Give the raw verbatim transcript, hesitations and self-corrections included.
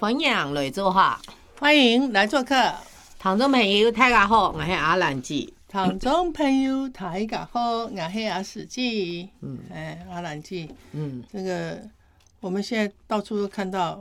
欢迎来做客， 欢迎来做客。 听众朋友大家好，我是阿兰姐。 听众朋友大家好，我是阿史记。嗯，哎，阿兰记。嗯，这个我们现在到处都看到